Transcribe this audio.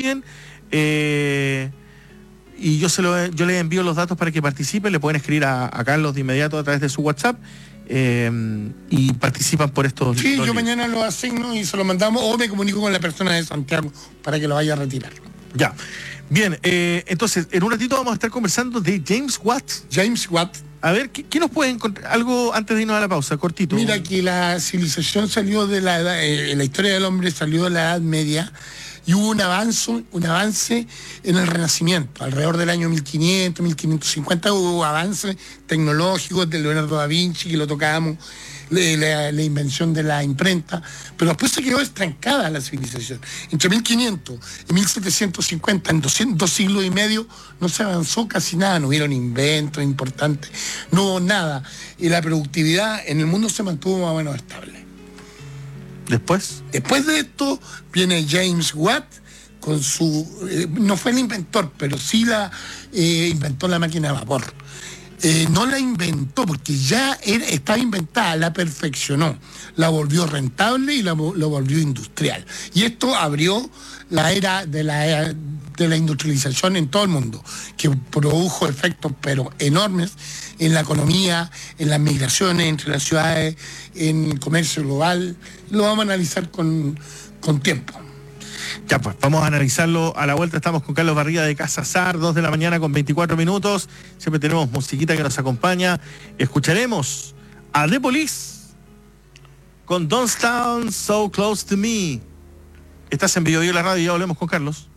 siguen. Y yo les envío los datos para que participen. Le pueden escribir a Carlos de inmediato a través de su WhatsApp. Y participan por estos. Sí, yo mañana lo asigno y se lo mandamos, o me comunico con la persona de Santiago para que lo vaya a retirar. Ya. Bien, entonces, en un ratito vamos a estar conversando de James Watt. James Watt. A ver, ¿qué nos puede encontrar? Algo antes de irnos a la pausa, cortito. Mira, que la civilización salió de la edad, la historia del hombre salió de la Edad Media, y hubo un avance en el Renacimiento. Alrededor del año 1500, 1550 hubo avances tecnológicos de Leonardo da Vinci, que lo tocábamos, la invención de la imprenta, pero después se quedó estancada la civilización. Entre 1500 y 1750, en 2 siglos y medio, no se avanzó casi nada, no hubieron inventos importantes, no hubo nada, y la productividad en el mundo se mantuvo más o menos estable. Después de esto viene James Watt con su... no fue el inventor, pero sí inventó la máquina de vapor. No la inventó porque ya estaba inventada, la perfeccionó, la volvió rentable y lo volvió industrial. Y esto abrió la era de la industrialización en todo el mundo, que produjo efectos pero enormes en la economía, en las migraciones entre las ciudades, en el comercio global. Lo vamos a analizar con tiempo. Ya pues, vamos a analizarlo a la vuelta. Estamos con Carlos Barriga de Casa Sar, 2 de la mañana con 24 minutos. Siempre tenemos musiquita que nos acompaña. Escucharemos a The Police con Don't Stand So Close to Me. Estás en Bio Bio la radio y ya volvemos con Carlos.